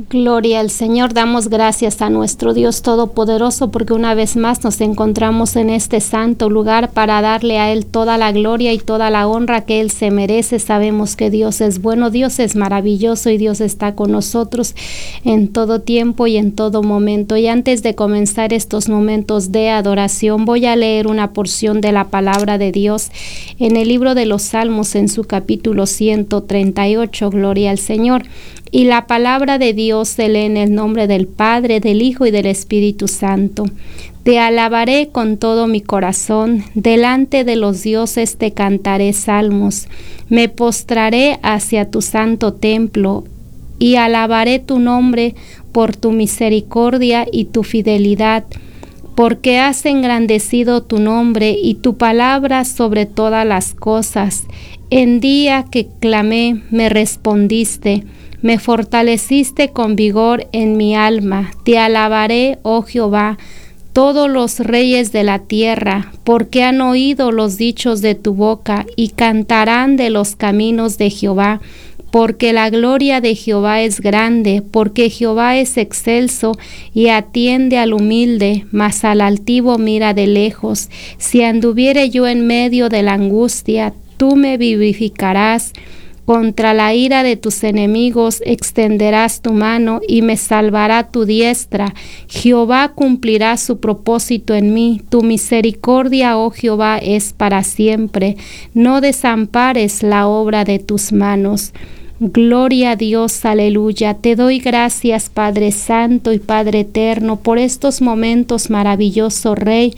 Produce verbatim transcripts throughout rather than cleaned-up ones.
Gloria al Señor, damos gracias a nuestro Dios Todopoderoso porque una vez más nos encontramos en este santo lugar para darle a Él toda la gloria y toda la honra que Él se merece. Sabemos que Dios es bueno, Dios es maravilloso y Dios está con nosotros en todo tiempo y en todo momento. Y antes de comenzar estos momentos de adoración, voy a leer una porción de la palabra de Dios en el libro de los Salmos en su capítulo ciento treinta y ocho. Gloria al Señor. Y la palabra de Dios se lee en el nombre del Padre, del Hijo y del Espíritu Santo. Te alabaré con todo mi corazón, delante de los dioses te cantaré salmos. Me postraré hacia tu santo templo y alabaré tu nombre por tu misericordia y tu fidelidad, porque has engrandecido tu nombre y tu palabra sobre todas las cosas. En día que clamé, me respondiste. Me fortaleciste con vigor en mi alma. Te alabaré, oh Jehová, todos los reyes de la tierra, porque han oído los dichos de tu boca y cantarán de los caminos de Jehová, porque la gloria de Jehová es grande, porque Jehová es excelso y atiende al humilde, mas al altivo mira de lejos. Si anduviere yo en medio de la angustia, tú me vivificarás. Contra la ira de tus enemigos extenderás tu mano y me salvará tu diestra. Jehová cumplirá su propósito en mí. Tu misericordia, oh Jehová, es para siempre. No desampares la obra de tus manos. Gloria a Dios, aleluya. Te doy gracias, Padre Santo y Padre Eterno, por estos momentos, maravilloso Rey,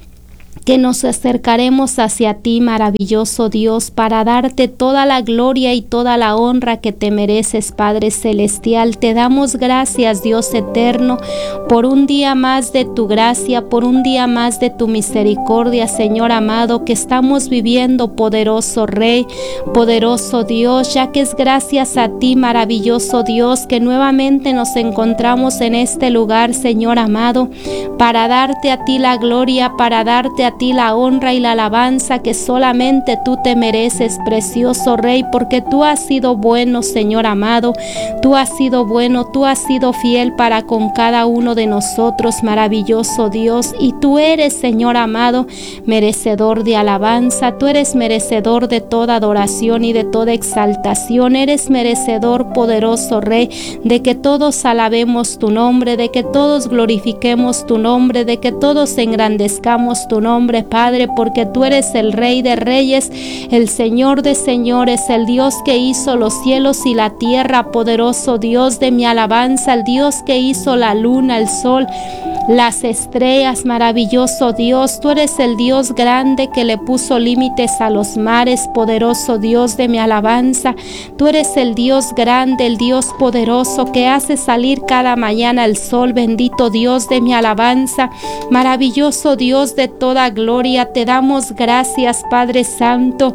que nos acercaremos hacia ti, maravilloso Dios, para darte toda la gloria y toda la honra que te mereces, Padre Celestial. Te damos gracias, Dios eterno, por un día más de tu gracia, por un día más de tu misericordia, Señor amado, que estamos viviendo, poderoso Rey, poderoso Dios, ya que es gracias a ti, maravilloso Dios, que nuevamente nos encontramos en este lugar, Señor amado, para darte a ti la gloria, para darte a a ti la honra y la alabanza que solamente tú te mereces, precioso Rey, porque tú has sido bueno, Señor amado, tú has sido bueno, tú has sido fiel para con cada uno de nosotros, maravilloso Dios, y tú eres, Señor amado, merecedor de alabanza, tú eres merecedor de toda adoración y de toda exaltación, eres merecedor, poderoso Rey, de que todos alabemos tu nombre, de que todos glorifiquemos tu nombre, de que todos engrandezcamos tu nombre, Padre, porque tú eres el Rey de reyes, el Señor de señores, el Dios que hizo los cielos y la tierra, poderoso Dios de mi alabanza, el Dios que hizo la luna, el sol, las estrellas, maravilloso Dios. Tú eres el Dios grande que le puso límites a los mares, poderoso Dios de mi alabanza. Tú eres el Dios grande, el Dios poderoso que hace salir cada mañana el sol, bendito Dios de mi alabanza, maravilloso Dios de toda gloria. Te damos gracias, Padre Santo.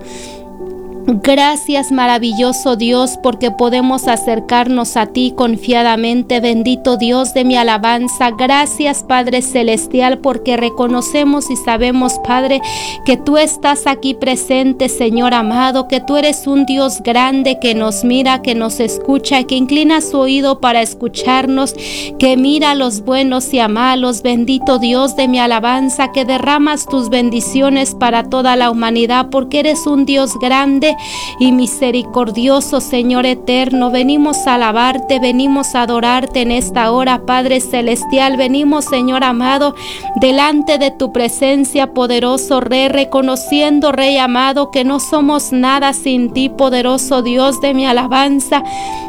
Gracias, maravilloso Dios, porque podemos acercarnos a ti confiadamente, bendito Dios de mi alabanza. Gracias, Padre Celestial, porque reconocemos y sabemos, Padre, que tú estás aquí presente, Señor amado, que tú eres un Dios grande que nos mira, que nos escucha, que inclina su oído para escucharnos, que mira a los buenos y a malos, bendito Dios de mi alabanza, que derramas tus bendiciones para toda la humanidad, porque eres un Dios grande y misericordioso, Señor eterno. Venimos a alabarte, venimos a adorarte en esta hora, Padre Celestial. Venimos, Señor amado, delante de tu presencia, poderoso Rey, reconociendo, Rey amado, que no somos nada sin ti, poderoso Dios de mi alabanza.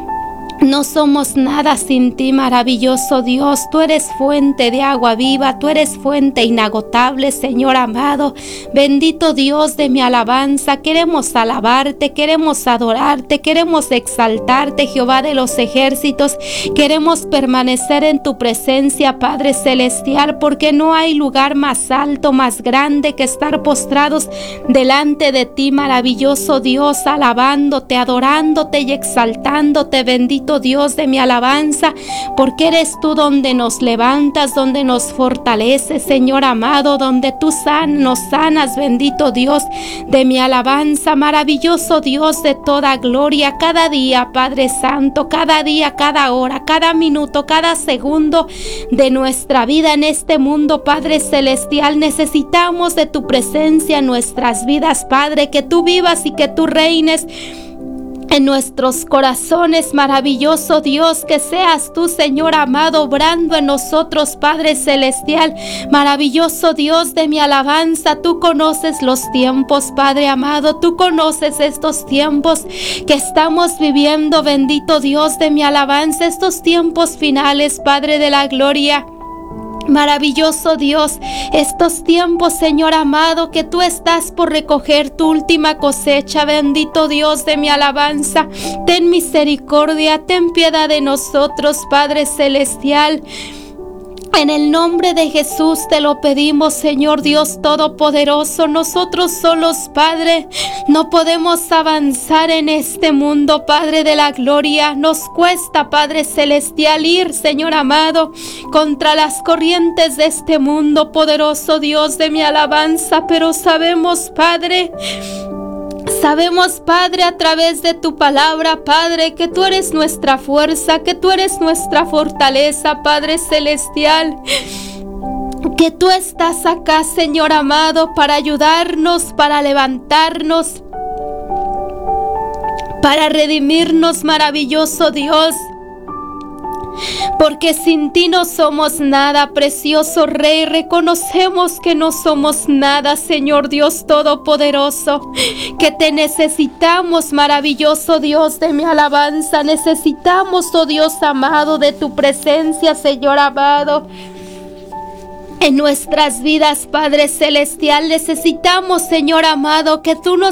No somos nada sin ti, maravilloso Dios. Tú eres fuente de agua viva, tú eres fuente inagotable, Señor amado. Bendito Dios de mi alabanza. Queremos alabarte, queremos adorarte, queremos exaltarte, Jehová de los ejércitos. Queremos permanecer en tu presencia, Padre Celestial, porque no hay lugar más alto, más grande que estar postrados delante de ti, maravilloso Dios, alabándote, adorándote y exaltándote, bendito bendito Dios de mi alabanza, porque eres tú donde nos levantas, donde nos fortaleces, Señor amado, donde tú san, nos sanas, bendito Dios de mi alabanza, maravilloso Dios de toda gloria, cada día, Padre Santo, cada día, cada hora, cada minuto, cada segundo de nuestra vida en este mundo, Padre Celestial, necesitamos de tu presencia en nuestras vidas, Padre, que tú vivas y que tú reines en nuestros corazones, maravilloso Dios, que seas tú, Señor amado, obrando en nosotros, Padre Celestial, maravilloso Dios de mi alabanza. Tú conoces los tiempos, Padre amado, tú conoces estos tiempos que estamos viviendo, bendito Dios de mi alabanza, estos tiempos finales, Padre de la gloria. Maravilloso Dios, estos tiempos, Señor amado, que tú estás por recoger tu última cosecha, bendito Dios de mi alabanza, ten misericordia, ten piedad de nosotros, Padre Celestial. En el nombre de Jesús te lo pedimos, Señor Dios Todopoderoso. Nosotros solos, Padre, no podemos avanzar en este mundo, Padre de la gloria. Nos cuesta, Padre Celestial, ir, Señor amado, contra las corrientes de este mundo, poderoso Dios de mi alabanza. Pero sabemos, Padre, Sabemos, Padre, a través de tu palabra, Padre, que tú eres nuestra fuerza, que tú eres nuestra fortaleza, Padre Celestial. Que tú estás acá, Señor amado, para ayudarnos, para levantarnos, para redimirnos, maravilloso Dios. Porque sin ti no somos nada, precioso Rey. Reconocemos que no somos nada, Señor Dios Todopoderoso, que te necesitamos, maravilloso Dios de mi alabanza. Necesitamos, oh Dios amado, de tu presencia, Señor amado, en nuestras vidas, Padre Celestial. Necesitamos, Señor amado, que tú nos